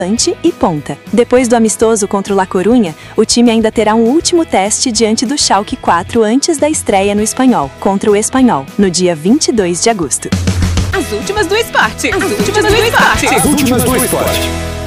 e ponta. Depois do amistoso contra o La Coruña, o time ainda terá um último teste diante do Schalke 4 antes da estreia no Espanhol, contra o Espanyol, no dia 22 de agosto. As últimas do esporte. As últimas do esporte. As últimas do esporte.